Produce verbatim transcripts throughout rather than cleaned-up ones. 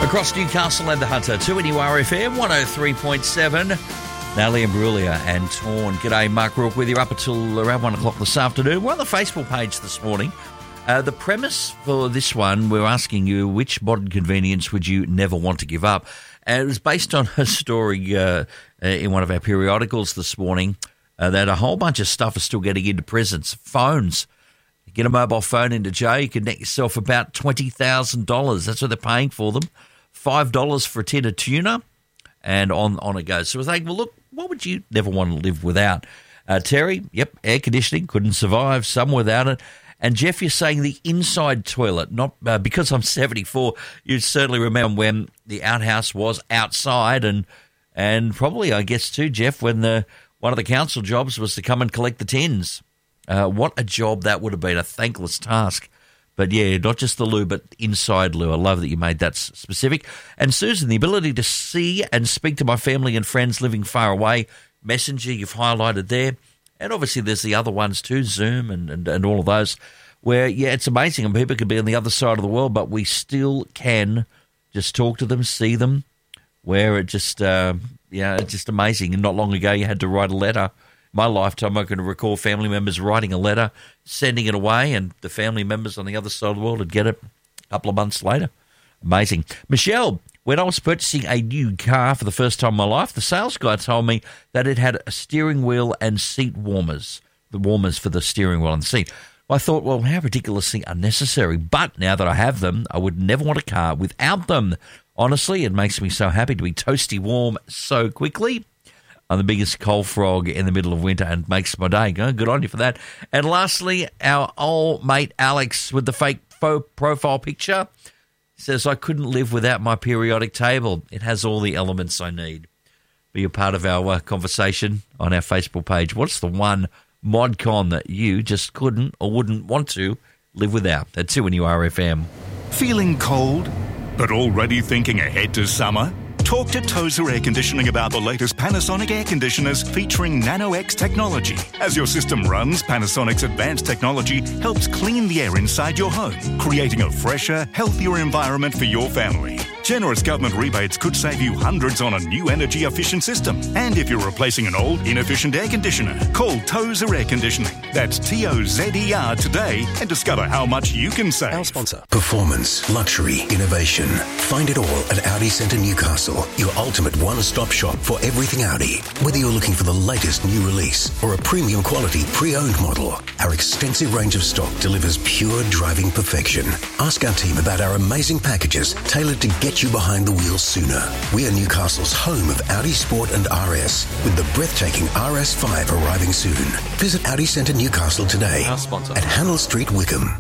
Across Newcastle and the Hunter, two N U R F M, one oh three point seven. Natalie Imbruglia and Torn. G'day, Mark Rourke with you up until around one o'clock this afternoon. We're on the Facebook page this morning. Uh, the premise for this one, we're asking you, which modern convenience would you never want to give up? And it was based on a story uh, in one of our periodicals this morning uh, that a whole bunch of stuff is still getting into prisons. Phones. You get a mobile phone into jail, you can net yourself about twenty thousand dollars. That's what they're paying for them. five dollars for a tin of tuna, and on, on it goes. So we're thinking, well, look, what would you never want to live without? Uh, Terry, yep, air conditioning, couldn't survive, some without it. And Jeff, you're saying the inside toilet, not uh, because I'm seventy-four, you certainly remember when the outhouse was outside, and and probably, I guess, too, Jeff, when the one of the council jobs was to come and collect the tins. Uh, what a job that would have been, a thankless task. But, yeah, not just the loo, but inside loo. I love that you made that specific. And, Susan, the ability to see and speak to my family and friends living far away, Messenger you've highlighted there. And, obviously, there's the other ones too, Zoom and, and, and all of those, where, yeah, it's amazing. And people could be on the other side of the world, but we still can just talk to them, see them, where it just, uh, yeah, it's just amazing. And not long ago you had to write a letter. My lifetime, I can recall family members writing a letter, sending it away, and the family members on the other side of the world would get it a couple of months later. Amazing. Michelle, when I was purchasing a new car for the first time in my life, the sales guy told me that it had a steering wheel and seat warmers, the warmers for the steering wheel and the seat. I thought, well, how ridiculously unnecessary. But now that I have them, I would never want a car without them. Honestly, it makes me so happy to be toasty warm so quickly. I'm the biggest cold frog in the middle of winter and makes my day. Good on you for that. And lastly, our old mate Alex with the fake faux profile picture says, I couldn't live without my periodic table. It has all the elements I need. Be a part of our uh, conversation on our Facebook page. What's the one mod con that you just couldn't or wouldn't want to live without? That's two N U R F M. Feeling cold, but already thinking ahead to summer? Talk to Tozer Air Conditioning about the latest Panasonic air conditioners featuring Nano-X technology. As your system runs, Panasonic's advanced technology helps clean the air inside your home, creating a fresher, healthier environment for your family. Generous government rebates could save you hundreds on a new energy-efficient system. And if you're replacing an old, inefficient air conditioner, call Tozer Air Conditioning. That's T O Z E R today and discover how much you can save. Our sponsor. Performance, luxury, innovation. Find it all at Audi Centre Newcastle, your ultimate one-stop shop for everything Audi. Whether you're looking for the latest new release or a premium quality pre-owned model, our extensive range of stock delivers pure driving perfection. Ask our team about our amazing packages tailored to get you behind the wheel sooner. We are Newcastle's home of Audi Sport and R S, with the breathtaking R S five arriving soon. Visit Audi Centre Newcastle today. Our sponsor. At Hannell Street, Wickham.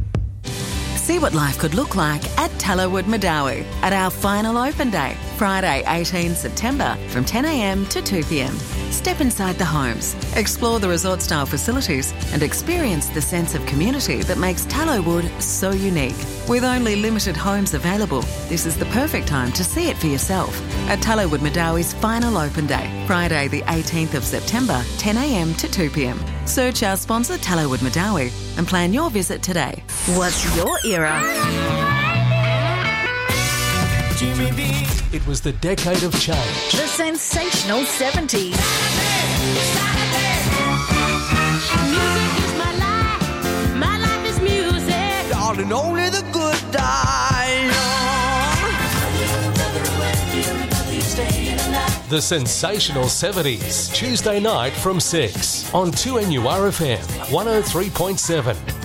See what life could look like at Tallowood Madawi at our final open day, Friday, eighteenth September from ten a.m. to two p.m. Step inside the homes, explore the resort-style facilities and experience the sense of community that makes Tallowood so unique. With only limited homes available, this is the perfect time to see it for yourself at Tallowood Madawi's final open day, Friday the eighteenth of September, ten a.m. to two p.m. Search our sponsor Tallowood Madawi and plan your visit today. What's your era? Jimmy D. It was the decade of change. The sensational seventies. Music is my life. My life is music. Darling, only the good die young. The sensational seventies. Tuesday night from six on two N U R F M one oh three point seven.